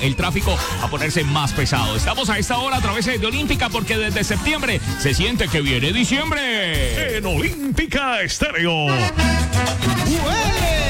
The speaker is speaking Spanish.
el tráfico a ponerse más pesado. Estamos a esta hora a través de Olímpica porque desde septiembre se siente que viene diciembre. En Olímpica Estéreo. ¡Ué!